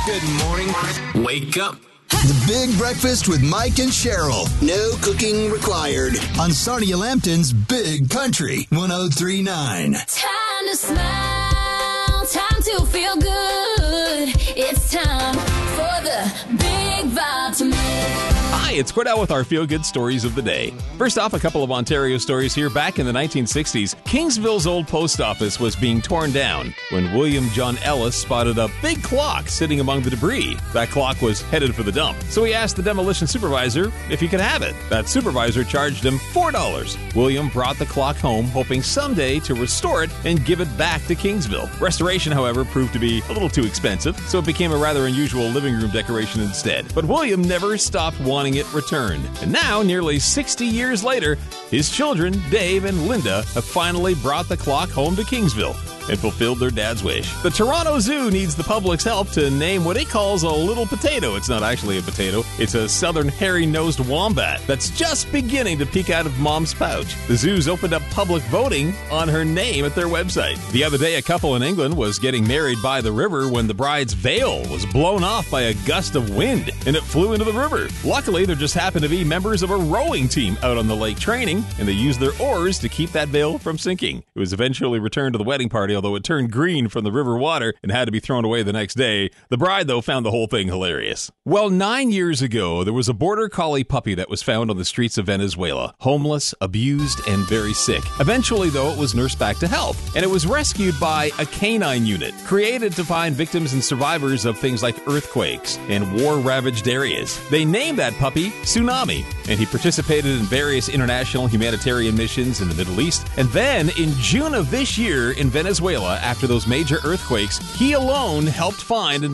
Good morning. Wake up. The Big Breakfast with Mike and Cheryl. No cooking required. On Sarnia Lambton's Big Country 103.9. Time to smile. Time to feel good. It's time for the Big Vibe to make. Hi, it's Cordell with our feel-good stories of the day. First off, a couple of Ontario stories here. Back in the 1960s, Kingsville's old post office was being torn down when William John Ellis spotted a big clock sitting among the debris. That clock was headed for the dump, so he asked the demolition supervisor if he could have it. That supervisor charged him $4. William brought the clock home, hoping someday to restore it and give it back to Kingsville. Restoration, however, proved to be a little too expensive, so it became a rather unusual living room decoration instead. But William never stopped wanting it returned. And now, nearly 60 years later, his children, Dave and Linda, have finally brought the clock home to Kingsville and fulfilled their dad's wish. The Toronto Zoo needs the public's help to name what it calls a little potato. It's not actually a potato. It's a southern hairy-nosed wombat that's just beginning to peek out of mom's pouch. The zoo's opened up public voting on her name at their website. The other day, a couple in England was getting married by the river when the bride's veil was blown off by a gust of wind, and it flew into the river. Luckily, there just happened to be members of a rowing team out on the lake training, and they used their oars to keep that veil from sinking. It was eventually returned to the wedding party, although it turned green from the river water and had to be thrown away the next day. The bride, though, found the whole thing hilarious. Well, 9 years ago, there was a border collie puppy that was found on the streets of Venezuela, homeless, abused, and very sick. Eventually, though, it was nursed back to health, and it was rescued by a canine unit created to find victims and survivors of things like earthquakes and war-ravaged areas. They named that puppy Tsunami, and he participated in various international humanitarian missions in the Middle East. And then, in June of this year in Venezuela, after those major earthquakes, he alone helped find and